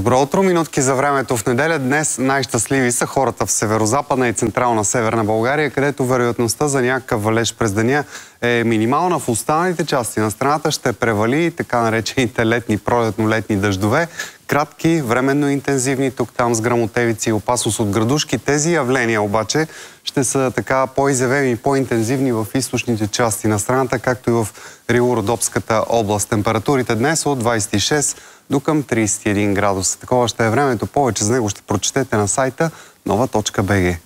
Добро утро, минутки за времето в неделя. Днес най-щастливи са хората в северо-западна и централна северна България, където вероятността за някакъв валеж през деня е минимална. В останалите части на страната ще превали така наречените пролетно-летни дъждове. Кратки, временно интензивни, тук-там с гръмотевици и опасност от градушки. Тези явления обаче ще са така по-изявени и по-интензивни в източните части на страната, както и в Рило-Родопската област. Температурите днес от 26 до към 31 градуса. Такова ще е времето. Повече за него ще прочетете на сайта nova.bg.